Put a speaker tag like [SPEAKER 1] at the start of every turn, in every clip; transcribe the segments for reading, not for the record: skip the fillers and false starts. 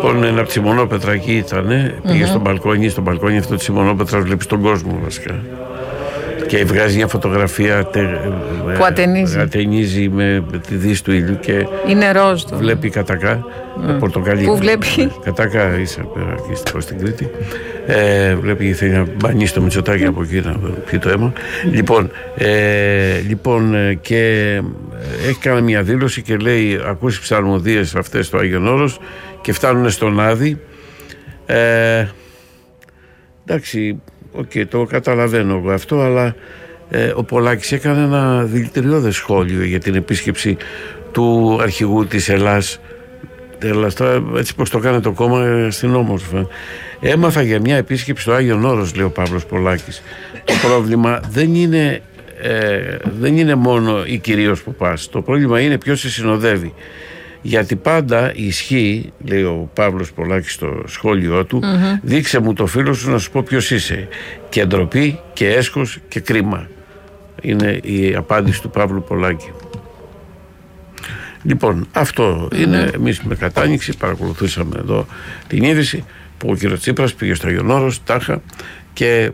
[SPEAKER 1] Λοιπόν, ένα τσιμονόπετρα εκεί ήταν. Πήγε στο μπαλκόνι αυτό το τσιμονόπετρα, βλέπει τον κόσμο βασικά. Και βγάζει μια φωτογραφία
[SPEAKER 2] που
[SPEAKER 1] ατενίζει με τη δύση του ήλιου και
[SPEAKER 2] είναι ροζ.
[SPEAKER 1] Βλέπει κατακά. Πορτοκαλί.
[SPEAKER 2] Πού βλέπει?
[SPEAKER 1] Κατακά είσαι πέρα εκεί στην Κρήτη. Βλέπει θέλει να μπανίσει το Μητσοτάκι από εκεί να πιει το αίμα. Λοιπόν, και έχει κάνει μια δήλωση και λέει: ακούσει ψαλμοδίες αυτές στο Άγιον Όρος και φτάνουν στον Άδη. Εντάξει, το καταλαβαίνω εγώ αυτό, αλλά ο Πολάκης έκανε ένα δηλητηριώδες σχόλιο για την επίσκεψη του αρχηγού της Ελλάς. Έτσι πως το κάνει το κόμμα στην όμορφα. Έμαθα για μια επίσκεψη στο Άγιον Όρος, λέει ο Παύλος Πολάκης. Το πρόβλημα δεν είναι μόνο ή κυρίως που πας. Το πρόβλημα είναι ποιος σε συνοδεύει. Γιατί πάντα ισχύει, λέει ο Παύλος Πολάκης στο σχόλιο του, δείξε μου το φίλο σου να σου πω ποιος είσαι. Και ντροπή και έσχος και κρίμα. Είναι η απάντηση του Παύλου Πολάκη. Λοιπόν, αυτό είναι. Εμείς με κατάνοιξη παρακολουθήσαμε εδώ την είδηση που ο κ. Τσίπρας πήγε στο Άγιον Όρος, τάχα, και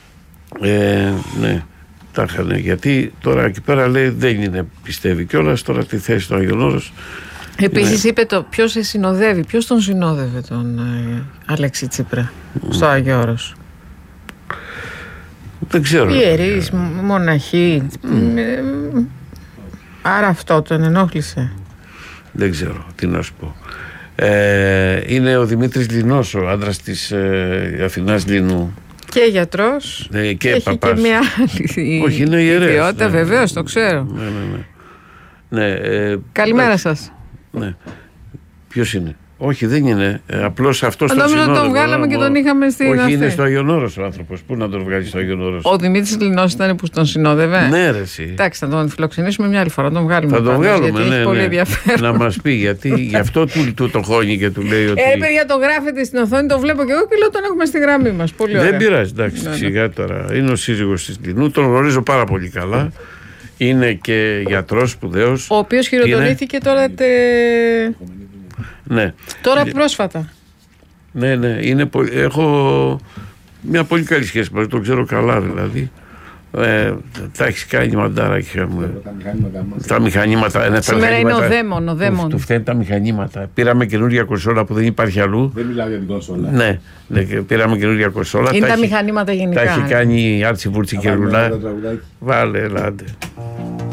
[SPEAKER 1] τάχα, γιατί τώρα εκεί πέρα λέει δεν είναι, πιστεύει κιόλας, τώρα τη θέση του Άγιον Όρος.
[SPEAKER 2] Επίσης είπε ποιος σε συνοδεύει, ποιος τον συνόδευε τον Αλέξη Τσίπρα στο Άγιο Όρος?
[SPEAKER 1] Δεν ξέρω.
[SPEAKER 2] Ιερείς, μοναχοί. Άρα αυτό τον ενόχλησε.
[SPEAKER 1] Δεν ξέρω τι να σου πω. Είναι ο Δημήτρης Λινός, ο άντρας της Αθηνάς Λινού.
[SPEAKER 2] Και γιατρός.
[SPEAKER 1] Και
[SPEAKER 2] έχει
[SPEAKER 1] παπάς.
[SPEAKER 2] και μια άλλη.
[SPEAKER 1] Όχι, είναι ιερέας.
[SPEAKER 2] Βεβαίως, το ξέρω. Καλημέρα σας.
[SPEAKER 1] Ναι. Ποιος είναι? Όχι, δεν είναι. Απλώς αυτός τον συνόδευε.
[SPEAKER 2] Νόμιζα τον βγάλαμε και τον είχαμε στην
[SPEAKER 1] Όχι,
[SPEAKER 2] αυτή.
[SPEAKER 1] είναι στο Άγιον Όρος ο άνθρωπος. Πού να τον βγάλει στο Άγιον Όρος?
[SPEAKER 2] Ο Δημήτρης Λινός ήταν που τον συνόδευε.
[SPEAKER 1] Ναι, ρε εσύ.
[SPEAKER 2] Εντάξει, θα τον φιλοξενήσουμε μια άλλη φορά. Θα τον βγάλουμε.
[SPEAKER 1] Θα τον βγάλουμε,
[SPEAKER 2] γιατί έχει πολύ ενδιαφέρον.
[SPEAKER 1] Να μας πει, γιατί γι' αυτό του το χώνει και του λέει ότι.
[SPEAKER 2] Παιδιά, το γράφετε στην οθόνη, το βλέπω και εγώ και λέω τον έχουμε στη γραμμή μας. Πολύ ωραία.
[SPEAKER 1] Δεν πειράζει, εντάξει, σιγά τώρα. Είναι ο σύζυγος της Λινού, τον γνωρίζω πάρα πολύ καλά. Είναι και γιατρός σπουδαίος.
[SPEAKER 2] Ο οποίος χειροτονήθηκε τώρα.
[SPEAKER 1] Ναι.
[SPEAKER 2] Τώρα πρόσφατα.
[SPEAKER 1] Ναι, έχω μια πολύ καλή σχέση μαζί, το ξέρω καλά δηλαδή. Τα έχει κάνει μαντάρα. Τα μηχανήματα.
[SPEAKER 2] Σήμερα είναι ο Δαίμον.
[SPEAKER 1] Του φταίνουν τα μηχανήματα. Πήραμε καινούργια κονσόλα που δεν υπάρχει αλλού.
[SPEAKER 3] Δεν μιλάω για την κονσόλα.
[SPEAKER 1] Ναι, πήραμε καινούργια κονσόλα.
[SPEAKER 2] Είναι τα μηχανήματα γενικά.
[SPEAKER 1] Τα έχει κάνει η Άρτσι Βούρτσι και Ρουλά. Βάλε, ελάτε.